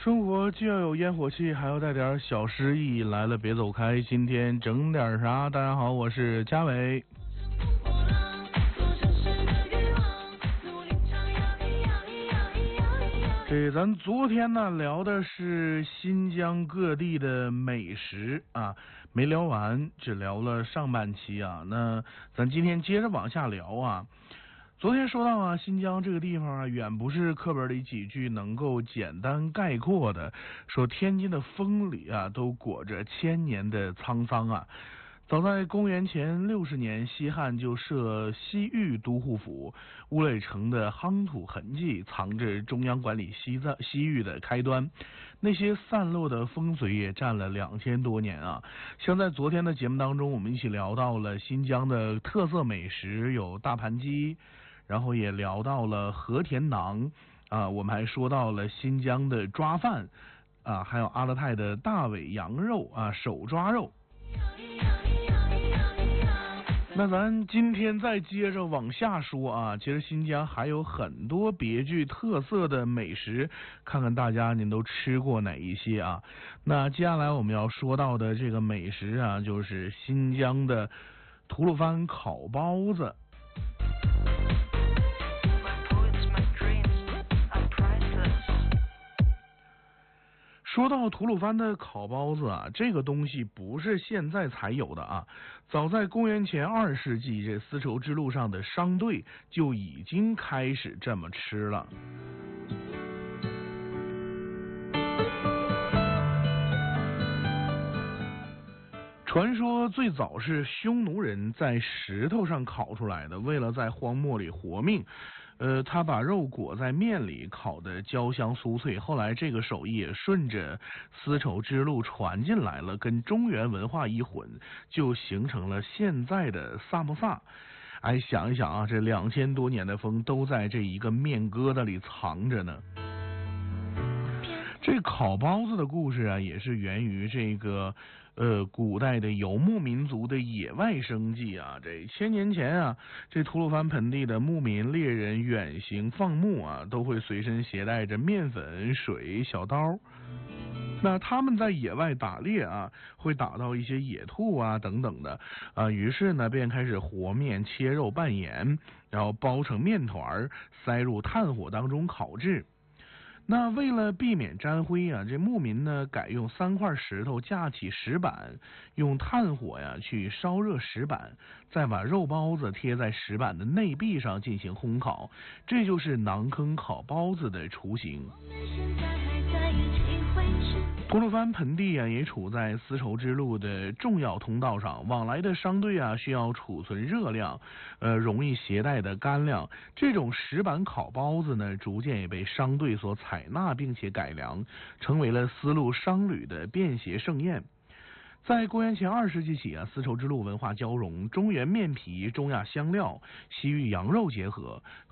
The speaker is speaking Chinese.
生活既要有烟火气，还要带点小诗意。来了别走开，今天整点啥？大家好，我是嘉伟。咱昨天呢聊的是新疆各地的美食啊，没聊完，只聊了上半期啊。那咱今天接着往下聊啊。昨天说到啊，新疆这个地方啊，远不是课本里几句能够简单概括的。说天津的风里啊，都裹着千年的沧桑啊。早在公元前60年，西汉就设西域都护府，乌垒城的夯土痕迹藏着中央管理西域的开端。那些散落的风水也占了2000多年啊。像在昨天的节目当中，我们一起聊到了新疆的特色美食有大盘鸡，然后也聊到了和田馕啊，我们还说到了新疆的抓饭啊，还有阿勒泰的大尾羊肉啊，手抓肉。那咱今天再接着往下说啊，其实新疆还有很多别具特色的美食，看看大家您都吃过哪一些啊？那接下来我们要说到的这个美食啊，就是新疆的吐鲁番烤包子。说到吐鲁番的烤包子啊，这个东西不是现在才有的啊，早在公元前2世纪，这丝绸之路上的商队就已经开始这么吃了。传说最早是匈奴人在石头上烤出来的，为了在荒漠里活命，他把肉裹在面里，烤得焦香酥脆。后来这个手艺也顺着丝绸之路传进来了，跟中原文化一混，就形成了现在的萨摩萨。哎，想一想啊，这2000多年的风都在这一个面疙瘩里藏着呢。这烤包子的故事啊，也是源于这个古代的游牧民族的野外生计啊。这1000年前啊，这吐鲁番盆地的牧民猎人远行放牧啊，都会随身携带着面粉、水、小刀。那他们在野外打猎啊，会打到一些野兔啊等等的啊，于是呢便开始和面、切肉、拌盐，然后包成面团，塞入炭火当中烤制。那为了避免沾灰啊，这牧民呢改用3块石头架起石板，用炭火呀去烧热石板，再把肉包子贴在石板的内壁上进行烘烤，这就是馕坑烤包子的雏形。吐鲁番盆地啊，也处在丝绸之路的重要通道上，往来的商队啊需要储存热量，容易携带的干粮。这种石板烤包子呢，逐渐也被商队所采纳，并且改良，成为了丝路商旅的便携盛宴。在公元前2世纪起啊，丝绸之路文化交融，中原面皮、中亚香料、西域羊肉结合。